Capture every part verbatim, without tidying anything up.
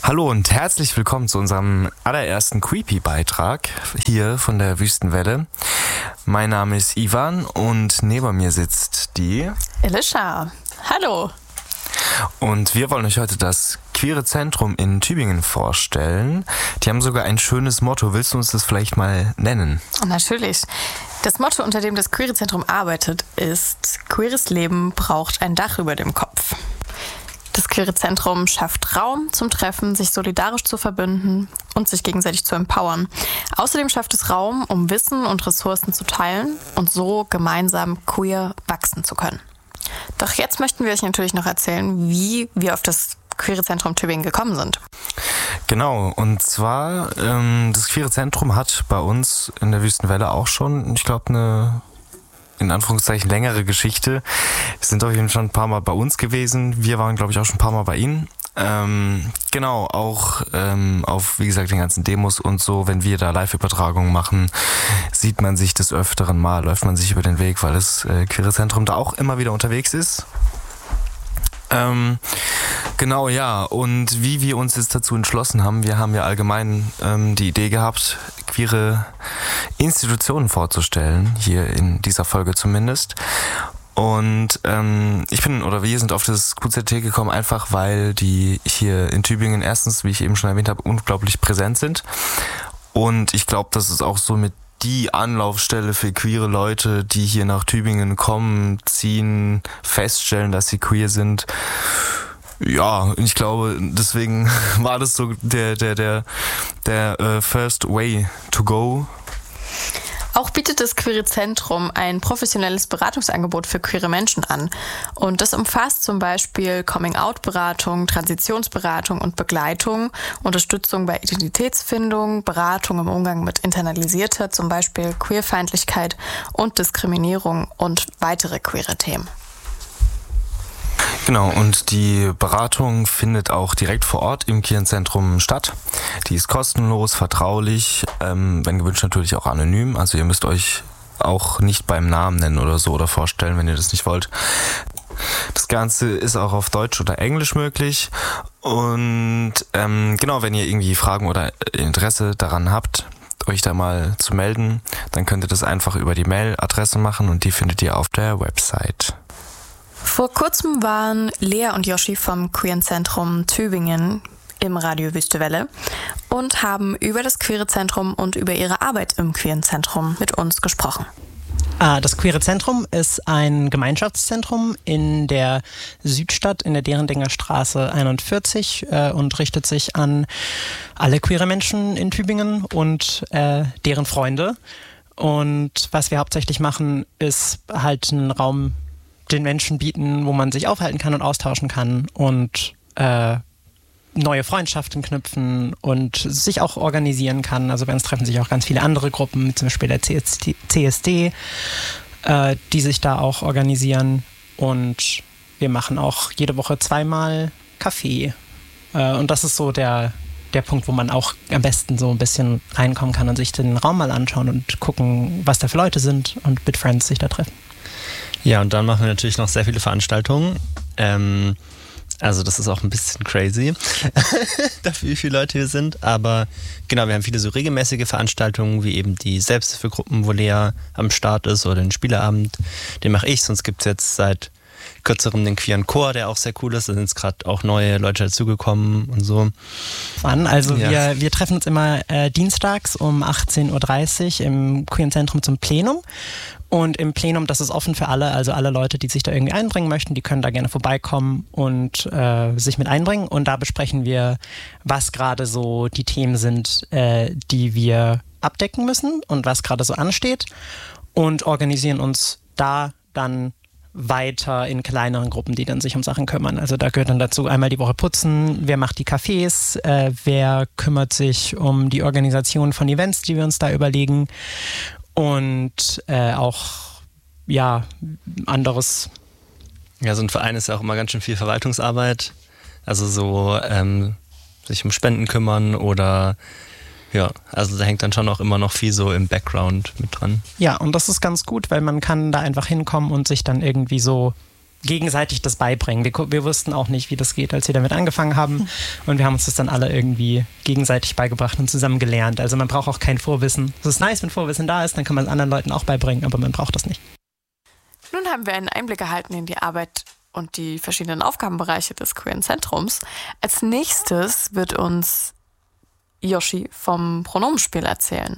Hallo und herzlich willkommen zu unserem allerersten Creepy-Beitrag hier von der Wüstenwelle. Mein Name ist Ivan und neben mir sitzt die Elisha. Hallo. Und wir wollen euch heute das Queere Zentrum in Tübingen vorstellen. Die haben sogar ein schönes Motto. Willst du uns das vielleicht mal nennen? Natürlich. Das Motto, unter dem das Queere Zentrum arbeitet, ist: Queeres Leben braucht ein Dach über dem Kopf. Das Queere Zentrum schafft Raum zum Treffen, sich solidarisch zu verbünden und sich gegenseitig zu empowern. Außerdem schafft es Raum, um Wissen und Ressourcen zu teilen und so gemeinsam queer wachsen zu können. Doch jetzt möchten wir euch natürlich noch erzählen, wie wir auf das Queere Zentrum Tübingen gekommen sind. Genau, und zwar, ähm, das Queere Zentrum hat bei uns in der Wüstenwelle auch schon, ich glaube, eine in Anführungszeichen längere Geschichte. Wir sind auf jeden Fall schon ein paar Mal bei uns gewesen. Wir waren, glaube ich, auch schon ein paar Mal bei Ihnen. Ähm, genau, auch ähm, auf, wie gesagt, den ganzen Demos und so, wenn wir da Live-Übertragungen machen, sieht man sich des Öfteren mal, läuft man sich über den Weg, weil das äh, Queere Zentrum da auch immer wieder unterwegs ist. Ähm, genau, ja, und wie wir uns jetzt dazu entschlossen haben, wir haben ja allgemein ähm, die Idee gehabt, queere Institutionen vorzustellen, hier in dieser Folge zumindest. Und ähm, ich bin, oder wir sind auf das Q Z T gekommen, einfach weil die hier in Tübingen erstens, wie ich eben schon erwähnt habe, unglaublich präsent sind. Und ich glaube, das ist auch so mit die Anlaufstelle für queere Leute, die hier nach Tübingen kommen, ziehen, feststellen, dass sie queer sind. Ja, ich glaube, deswegen war das so der der der der uh, first way to go. Auch bietet das Queere Zentrum ein professionelles Beratungsangebot für queere Menschen an. Und das umfasst zum Beispiel Coming-out-Beratung, Transitionsberatung und Begleitung, Unterstützung bei Identitätsfindung, Beratung im Umgang mit internalisierter, zum Beispiel Queerfeindlichkeit und Diskriminierung und weitere queere Themen. Genau, und die Beratung findet auch direkt vor Ort im Queeren Zentrum statt. Die ist kostenlos, vertraulich, ähm, wenn gewünscht natürlich auch anonym. Also ihr müsst euch auch nicht beim Namen nennen oder so oder vorstellen, wenn ihr das nicht wollt. Das Ganze ist auch auf Deutsch oder Englisch möglich. Und ähm, genau, wenn ihr irgendwie Fragen oder Interesse daran habt, euch da mal zu melden, dann könnt ihr das einfach über die Mailadresse machen und die findet ihr auf der Website. Vor kurzem waren Lea und Joshi vom Queeren Zentrum Tübingen im Radio Wüstewelle und haben über das Queere Zentrum und über ihre Arbeit im Queeren Zentrum mit uns gesprochen. Das Queere Zentrum ist ein Gemeinschaftszentrum in der Südstadt in der Derendinger Straße einundvierzig äh, und richtet sich an alle queere Menschen in Tübingen und äh, deren Freunde. Und was wir hauptsächlich machen, ist halt einen Raum den Menschen bieten, wo man sich aufhalten kann und austauschen kann und äh, neue Freundschaften knüpfen und sich auch organisieren kann. Also bei uns treffen sich auch ganz viele andere Gruppen, zum Beispiel der C S D, äh, die sich da auch organisieren. Und wir machen auch jede Woche zweimal Kaffee. Äh, und das ist so der, der Punkt, wo man auch am besten so ein bisschen reinkommen kann und sich den Raum mal anschauen und gucken, was da für Leute sind und mit Friends sich da treffen. Ja, und dann machen wir natürlich noch sehr viele Veranstaltungen. Ähm, also das ist auch ein bisschen crazy, dafür wie viele Leute wir sind. Aber genau, wir haben viele so regelmäßige Veranstaltungen, wie eben die Selbsthilfegruppen, wo Lea am Start ist, oder den Spieleabend. Den mache ich, sonst gibt es jetzt seit kürzerem den queeren Chor, der auch sehr cool ist. Da sind jetzt gerade auch neue Leute dazugekommen und so. Also ja. wir, wir treffen uns immer äh, dienstags um achtzehn Uhr dreißig im Queeren Zentrum zum Plenum. Und im Plenum, das ist offen für alle, also alle Leute, die sich da irgendwie einbringen möchten, die können da gerne vorbeikommen und äh, sich mit einbringen. Und da besprechen wir, was gerade so die Themen sind, äh, die wir abdecken müssen und was gerade so ansteht. Und organisieren uns da dann weiter in kleineren Gruppen, die dann sich um Sachen kümmern. Also da gehört dann dazu einmal die Woche putzen, wer macht die Cafés, äh, wer kümmert sich um die Organisation von Events, die wir uns da überlegen. Und äh, auch, ja, anderes. Ja, so ein Verein ist ja auch immer ganz schön viel Verwaltungsarbeit. Also so ähm, sich um Spenden kümmern oder ja, also da hängt dann schon auch immer noch viel so im Background mit dran. Ja, und das ist ganz gut, weil man kann da einfach hinkommen und sich dann irgendwie so gegenseitig das beibringen. Wir, wir wussten auch nicht, wie das geht, als wir damit angefangen haben. Und wir haben uns das dann alle irgendwie gegenseitig beigebracht und zusammen gelernt. Also man braucht auch kein Vorwissen. Es ist nice, wenn Vorwissen da ist, dann kann man es anderen Leuten auch beibringen, aber man braucht das nicht. Nun haben wir einen Einblick erhalten in die Arbeit und die verschiedenen Aufgabenbereiche des Queeren Zentrums. Als nächstes wird uns Yoshi vom Pronomenspiel erzählen.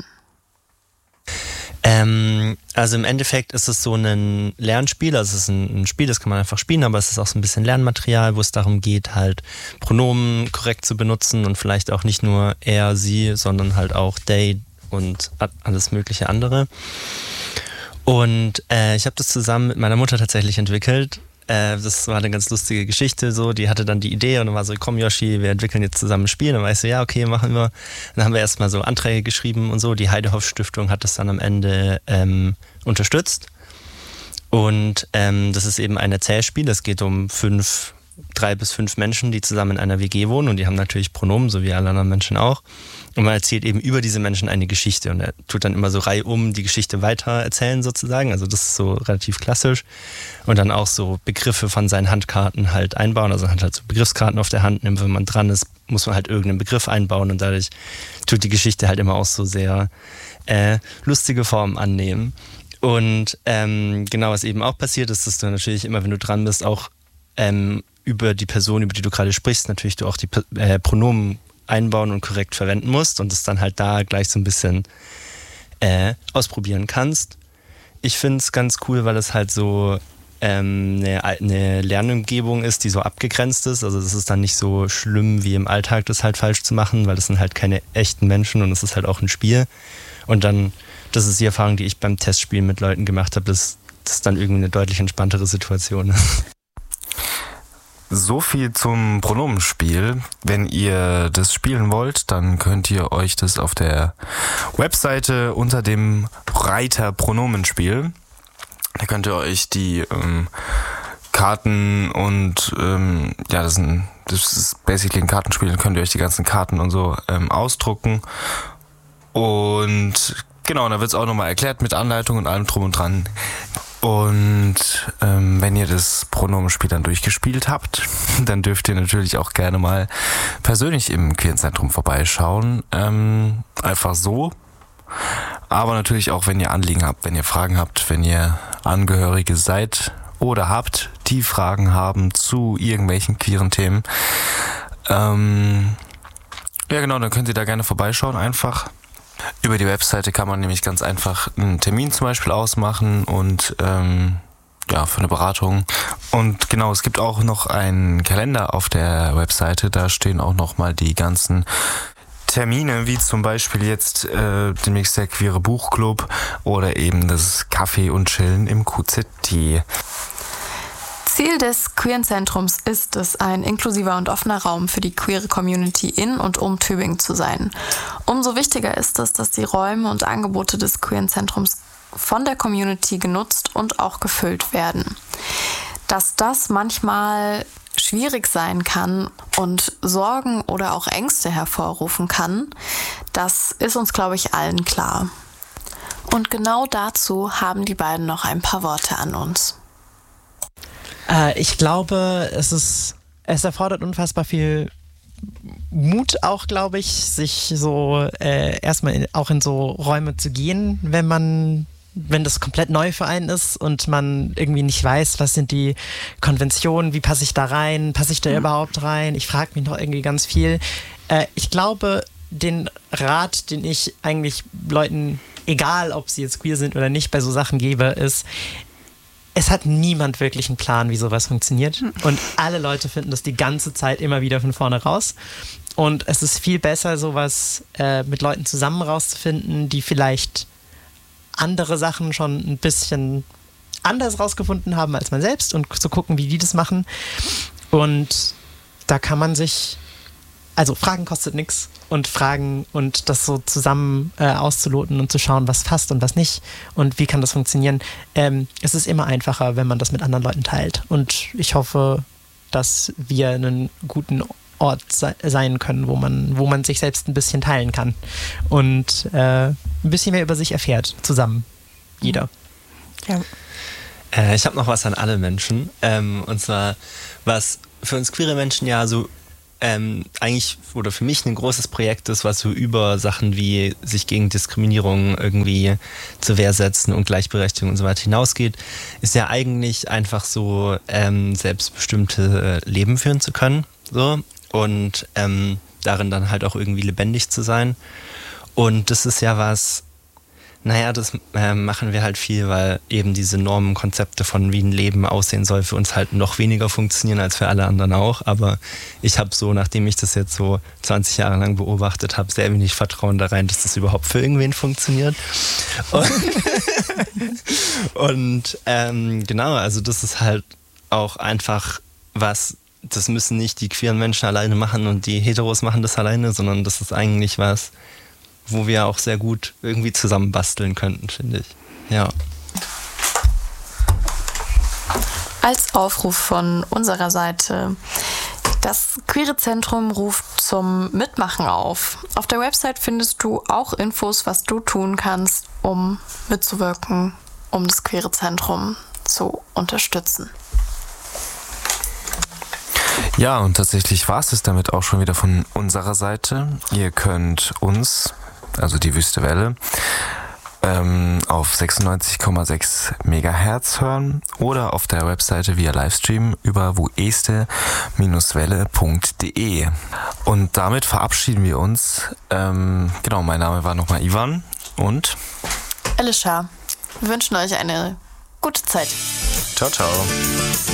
Ähm, also im Endeffekt ist es so ein Lernspiel, also es ist ein, ein Spiel, das kann man einfach spielen, aber es ist auch so ein bisschen Lernmaterial, wo es darum geht, halt Pronomen korrekt zu benutzen und vielleicht auch nicht nur er, sie, sondern halt auch they und alles mögliche andere. Und äh, ich habe das zusammen mit meiner Mutter tatsächlich entwickelt. Äh, das war eine ganz lustige Geschichte, so. Die hatte dann die Idee und dann war so, komm Yoshi, wir entwickeln jetzt zusammen ein Spiel. Und dann war ich so, ja, okay, machen wir. Dann haben wir erstmal so Anträge geschrieben und so. Die Heidehoff-Stiftung hat das dann am Ende ähm, unterstützt. Und ähm, das ist eben ein Erzählspiel. Es geht um fünf, drei bis fünf Menschen, die zusammen in einer W G wohnen und die haben natürlich Pronomen, so wie alle anderen Menschen auch. Und man erzählt eben über diese Menschen eine Geschichte und er tut dann immer so reihum die Geschichte weiter erzählen sozusagen. Also das ist so relativ klassisch. Und dann auch so Begriffe von seinen Handkarten halt einbauen. Also man hat halt so Begriffskarten auf der Hand, nimmt, wenn man dran ist, muss man halt irgendeinen Begriff einbauen und dadurch tut die Geschichte halt immer auch so sehr äh, lustige Formen annehmen. Und ähm, genau, was eben auch passiert ist, dass du natürlich immer, wenn du dran bist, auch ähm, über die Person, über die du gerade sprichst, natürlich du auch die äh, Pronomen einbauen und korrekt verwenden musst und es dann halt da gleich so ein bisschen äh, ausprobieren kannst. Ich finde es ganz cool, weil es halt so ähm, eine, eine Lernumgebung ist, die so abgegrenzt ist. Also das ist dann nicht so schlimm wie im Alltag, das halt falsch zu machen, weil das sind halt keine echten Menschen und es ist halt auch ein Spiel. Und dann, das ist die Erfahrung, die ich beim Testspielen mit Leuten gemacht habe, dass das dann irgendwie eine deutlich entspanntere Situation ist. So viel zum Pronomenspiel. Wenn ihr das spielen wollt, dann könnt ihr euch das auf der Webseite unter dem Reiter Pronomenspiel, da könnt ihr euch die ähm, Karten und ähm, ja, das ist, ein, das ist basically ein Kartenspiel, dann könnt ihr euch die ganzen Karten und so ähm, ausdrucken. Und genau, da wird es auch nochmal erklärt mit Anleitung und allem drum und dran. Und ähm, wenn ihr das Pronomenspiel dann durchgespielt habt, dann dürft ihr natürlich auch gerne mal persönlich im Queeren Zentrum vorbeischauen. Ähm, einfach so. Aber natürlich auch, wenn ihr Anliegen habt, wenn ihr Fragen habt, wenn ihr Angehörige seid oder habt, die Fragen haben zu irgendwelchen queeren Themen. Ähm, ja genau, dann könnt ihr da gerne vorbeischauen einfach. Über die Webseite kann man nämlich ganz einfach einen Termin zum Beispiel ausmachen und ähm, ja, für eine Beratung. Und genau, es gibt auch noch einen Kalender auf der Webseite, da stehen auch nochmal die ganzen Termine, wie zum Beispiel jetzt äh, demnächst der Queere Buchclub oder eben das Kaffee und Chillen im Q Z T. Ziel des Queeren Zentrums ist es, ein inklusiver und offener Raum für die queere Community in und um Tübingen zu sein. Umso wichtiger ist es, dass die Räume und Angebote des Queeren Zentrums von der Community genutzt und auch gefüllt werden. Dass das manchmal schwierig sein kann und Sorgen oder auch Ängste hervorrufen kann, das ist uns, glaube ich, allen klar. Und genau dazu haben die beiden noch ein paar Worte an uns. Äh, ich glaube, es ist, es erfordert unfassbar viel Mut auch, glaube ich, sich so äh, erstmal in, auch in so Räume zu gehen, wenn man, wenn das komplett neu für einen ist und man irgendwie nicht weiß, was sind die Konventionen, wie passe ich da rein, passe ich da mhm. überhaupt rein? Ich frage mich noch irgendwie ganz viel. Äh, ich glaube, den Rat, den ich eigentlich Leuten, egal ob sie jetzt queer sind oder nicht, bei so Sachen gebe, ist, es hat niemand wirklich einen Plan, wie sowas funktioniert. Und alle Leute finden das die ganze Zeit immer wieder von vorne raus. Und es ist viel besser, sowas äh, mit Leuten zusammen rauszufinden, die vielleicht andere Sachen schon ein bisschen anders rausgefunden haben als man selbst und zu gucken, wie die das machen. Und da kann man sich, also Fragen kostet nichts und Fragen und das so zusammen äh, auszuloten und zu schauen, was passt und was nicht und wie kann das funktionieren. Ähm, es ist immer einfacher, wenn man das mit anderen Leuten teilt. Und ich hoffe, dass wir einen guten Ort se- sein können, wo man, wo man sich selbst ein bisschen teilen kann und äh, ein bisschen mehr über sich erfährt, zusammen. Jeder. Ja. Äh, ich habe noch was an alle Menschen. Ähm, und zwar, was für uns queere Menschen ja so ähm, eigentlich, oder für mich ein großes Projekt ist, was so über Sachen wie sich gegen Diskriminierung irgendwie zur Wehr setzen und Gleichberechtigung und so weiter hinausgeht, ist ja eigentlich einfach so ähm, selbstbestimmte Leben führen zu können. So. Und ähm, darin dann halt auch irgendwie lebendig zu sein. Und das ist ja was, naja, das äh, machen wir halt viel, weil eben diese Normenkonzepte von wie ein Leben aussehen soll für uns halt noch weniger funktionieren als für alle anderen auch. Aber ich habe so, nachdem ich das jetzt so zwanzig Jahre lang beobachtet habe, sehr wenig Vertrauen da rein, dass das überhaupt für irgendwen funktioniert. Und, und ähm, genau, also das ist halt auch einfach was, das müssen nicht die queeren Menschen alleine machen und die Heteros machen das alleine, sondern das ist eigentlich was, wo wir auch sehr gut irgendwie zusammen basteln könnten, finde ich. Ja. Als Aufruf von unserer Seite: Das Queere Zentrum ruft zum Mitmachen auf. Auf der Website findest du auch Infos, was du tun kannst, um mitzuwirken, um das Queere Zentrum zu unterstützen. Ja, und tatsächlich war es es damit auch schon wieder von unserer Seite. Ihr könnt uns, also die Wüste Welle, ähm, auf sechsundneunzig Komma sechs Megahertz hören oder auf der Webseite via Livestream über wueste Welle punkt de. Und damit verabschieden wir uns. Ähm, genau, mein Name war nochmal Ivan und Alicia. Wir wünschen euch eine gute Zeit. ciao, ciao.